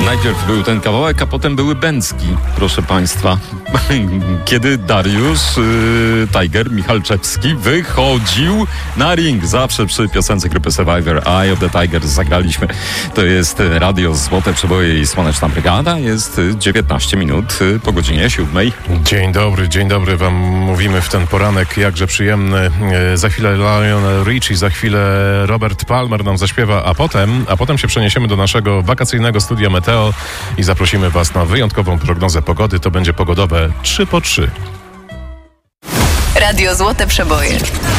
Najpierw był ten kawałek, a potem były bęcki, proszę państwa. Kiedy Dariusz Tiger Michalczewski wychodził na ring. Zawsze przy piosence grupy Survivor Eye of the Tiger zagraliśmy. To jest Radio Złote Przeboje i Słoneczna Brygada. Jest 19 minut po godzinie 7. Dzień dobry wam mówimy w ten poranek, jakże przyjemny. Za chwilę Lionel Richie, za chwilę Robert Palmer nam zaśpiewa, a potem się przeniesiemy do naszego wakacyjnego studia Meteo i zaprosimy was na wyjątkową prognozę pogody. To będzie pogodowe 3 po 3. Radio Złote Przeboje.